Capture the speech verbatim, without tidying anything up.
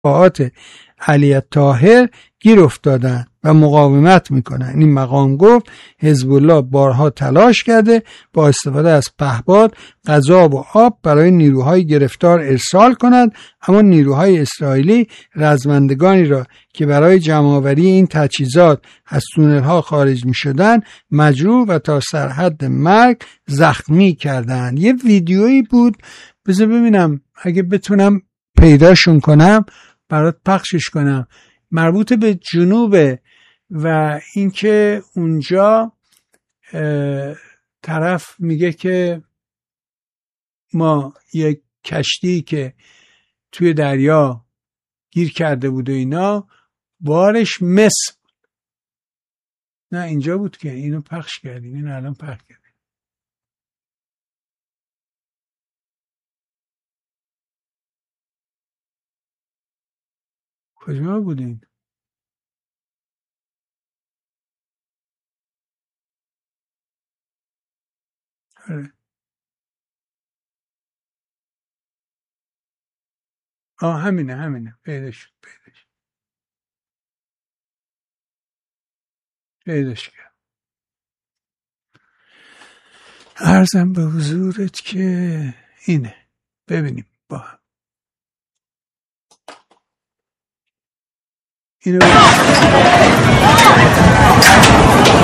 دفاعات علی طاهر گیر افتادن و مقاومت میکنن. این مقام گفت حزب الله بارها تلاش کرده با استفاده از پهپاد غذا و آب برای نیروهای گرفتار ارسال کند، اما نیروهای اسرائیلی رزمندگانی را که برای جمع‌آوری این تجهیزات از تونل‌ها خارج می‌شدند مجروح و تا سرحد مرگ زخمی کردند. یه ویدیویی بود، بذار ببینم اگه بتونم پیداشون کنم برات پخشش کنم، مربوط به جنوب و اینکه اونجا طرف میگه که ما یک کشتی که توی دریا گیر کرده بود و اینا بارش مس بود. نه اینجا بود که اینو پخش کردیم، اینو الان پخش کردیم. کجا بودین؟ آره. آه همینه همینه پیداش شد پیداش پیداش کرد. عرضم به حضورت که اینه، ببینیم با هم اینو